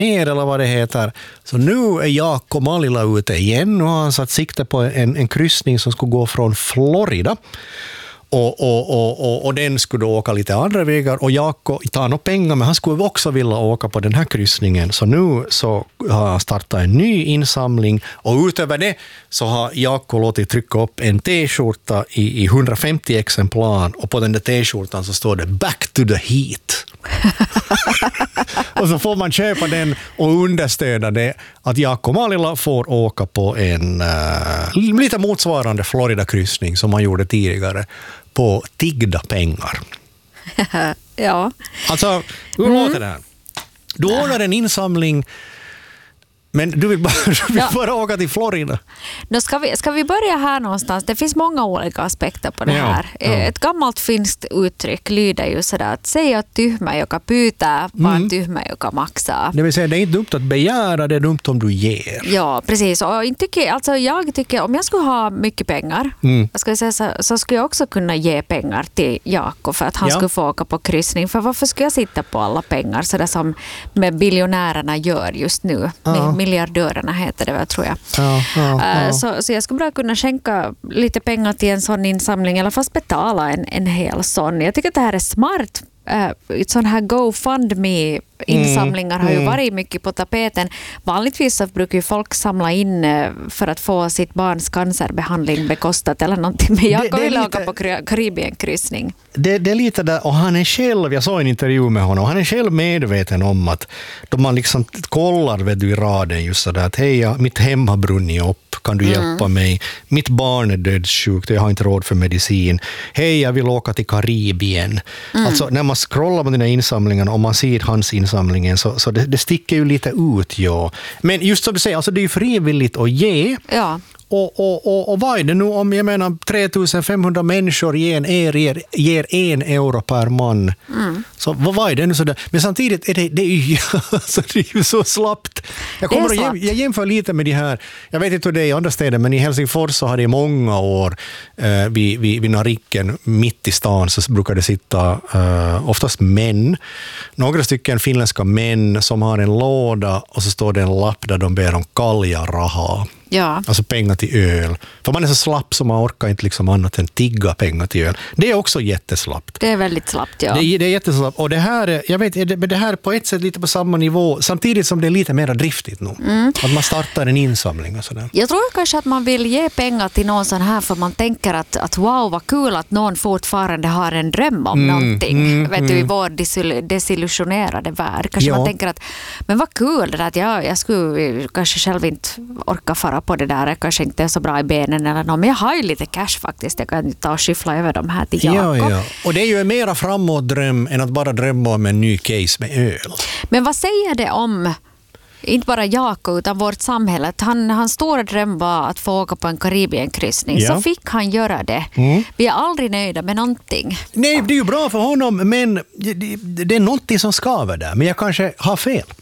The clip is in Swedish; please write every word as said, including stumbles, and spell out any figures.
ner eller vad det heter. Så nu är Jaakko Malila ute igen och han satt sikte på en, en kryssning som skulle gå från Florida. Och, och, och, och, och den skulle då åka lite andra vägar och Jaakko tar nog pengar men han skulle också vilja åka på den här kryssningen så nu så har han startat en ny insamling och utöver det så har Jaakko låtit trycka upp en t-skjorta i, i hundrafemtio exemplar och på den där t-skjortan så står det Back to the Heat. Och så får man köpa den och understöda det att Jaakko Malila får åka på en uh, lite motsvarande Florida-kryssning som man gjorde tidigare på tiggda pengar. Ja. Alltså, hur mm. låter det här? Du ordnar en insamling men du vill bara, du vill ja. bara åka till Florida. Då ska, vi, ska vi börja här någonstans? Det finns många olika aspekter på det ja, här. Ja. Ett gammalt finskt uttryck lyder ju sådär att säga tyhmä joka pyytää, vaan mm. tyhmä joka maksaa. Det vill säga, det är inte dumt att begära, det är dumt om du ger. Ja, precis. Och inte tycker, alltså jag tycker, om jag skulle ha mycket pengar mm. jag ska säga, så, så skulle jag också kunna ge pengar till Jaakko för att han ja. skulle få åka på kryssning. För varför ska jag sitta på alla pengar sådär som med biljonärerna gör just nu? Ja. Miljardörerna heter det väl, tror jag. Ja, ja, ja. Så, så jag skulle bara kunna skänka lite pengar till en sån insamling eller fast betala en, en hel sån. Jag tycker att det här är smart. Uh, sån här GoFundMe-insamlingar mm, har ju mm. varit mycket på tapeten. Vanligtvis så brukar ju folk samla in uh, för att få sitt barns cancerbehandling bekostat eller någonting. Men jag vill åka på Karibienkryssning. Det, det är lite där, och han är själv, jag såg en intervju med honom, han är själv medveten om att då man liksom kollar vet du, i raden just sådär att hej, mitt hem har brunnit upp, kan du mm. hjälpa mig? Mitt barn är dödssjukt, jag har inte råd för medicin. Hej, jag vill åka till Karibien. Mm. Alltså när man scrollar på den här insamlingen och man ser hans insamlingen så, så det, det sticker ju lite ut, ja. Men just som du säger, alltså det är ju frivilligt att ge. Ja. Och, och, och, och vad är det nu om jag menar tre tusen femhundra människor ger en, er, ger en euro per man. Mm. Så vad, vad är det nu sådär? Men samtidigt är det, det, är ju, alltså, det är ju så slappt. Jag, kommer att jäm, jag jämför lite med de här, jag vet inte hur det är i andra städer, men i Helsingfors så har det i många år eh, vid, vid, vid Nariken mitt i stan så brukar det sitta eh, oftast män. Några stycken finländska män som har en låda och så står det en lapp där de ber om kalja raha. Ja. Alltså pengar till öl. För man är så slapp så man orkar inte liksom annat än tigga pengar till öl. Det är också jätteslappt. Det är väldigt slappt, ja. Det är, det är jätteslappt. Och det här, jag vet, det, det här på ett sätt lite på samma nivå, samtidigt som det är lite mer driftigt nu. Mm. Att man startar en insamling och sådär. Jag tror kanske att man vill ge pengar till någon sån här för man tänker att, att wow, vad kul att någon fortfarande har en dröm om mm. någonting. Mm. Vet du, i vår desil- desillusionerade värld. Kanske ja. man tänker att, men vad kul det där att jag, jag skulle kanske själv inte orka fara på det där, jag kanske inte är så bra i benen eller något, men jag har ju lite cash faktiskt, jag kan ta och skyffla över de här till Jaakko. Ja, ja. Och det är ju en mera framåt dröm än att bara drömma om en ny case med öl. Men vad säger det om inte bara Jaakko utan vårt samhälle? Han, hans stora dröm var att få åka på en Karibienkryssning. Ja. Så fick han göra det. Mm. Vi är aldrig nöjda med någonting. Nej, det är ju bra för honom, men det, det är någonting som skaver där. Men jag kanske har fel.